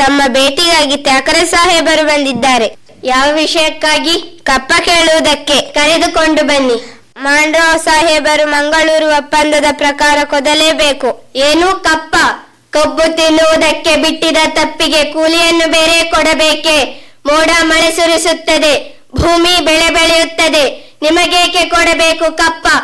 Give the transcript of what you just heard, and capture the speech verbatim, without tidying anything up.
ತಮ್ಮ ಭೇಟಿಗಾಗಿ ತ್ಯಾಕರೆ ಸಾಹೇಬರು ಬಂದಿದ್ದಾರೆ. ಯಾವ ವಿಷಯಕ್ಕಾಗಿ? ಕಪ್ಪ ಕೇಳುವುದಕ್ಕೆ. ಕರೆದುಕೊಂಡು ಬನ್ನಿ. ಮಾಂಡ್ರಾವ್ ಸಾಹೇಬರು ಮಂಗಳೂರು ಒಪ್ಪಂದದ ಪ್ರಕಾರ ಕೊದಲೇಬೇಕು. ಏನು ಕಪ್ಪ? ಕಬ್ಬು ತಿನ್ನುವುದಕ್ಕೆ ಬಿಟ್ಟಿದ ತಪ್ಪಿಗೆ ಕೂಲಿಯನ್ನು ಬೇರೆ ಕೊಡಬೇಕೆ? ಮೋಡ ಮಳೆ ಸುರಿಸುತ್ತದೆ, ಭೂಮಿ ಬೆಳೆ ಬೆಳೆಯುತ್ತದೆ, ನಿಮಗೇಕೆ ಕೊಡಬೇಕು ಕಪ್ಪ?